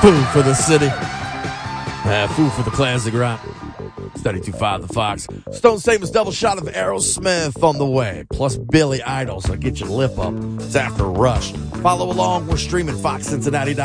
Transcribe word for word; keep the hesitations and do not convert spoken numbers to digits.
Food for the city. Uh, food for the classic rock. thirty-two point five The Fox. Stone Staples double shot of Aerosmith on the way. Plus Billy Idol, so get your lip up. It's after Rush. Follow along. We're streaming fox cincinnati dot com.